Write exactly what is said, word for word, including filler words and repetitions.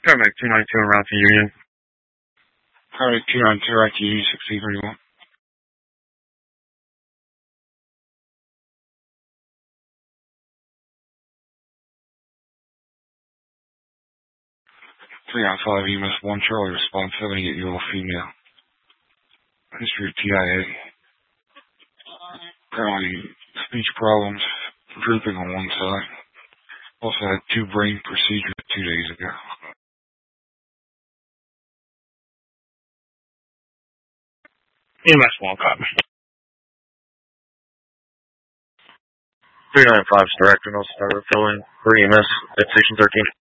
Paramedic two ninety-two en route to Union. Paramedic two ninety-two right to Union, sixteen thirty-one. three nine five E M S one Charlie, response seventy-eight year old female. History of T I A. Apparently speech problems, drooping on one side. Also had two brain procedures two days ago. E M S one, copy. three nine five, directional, start filling for E M S at station thirteen.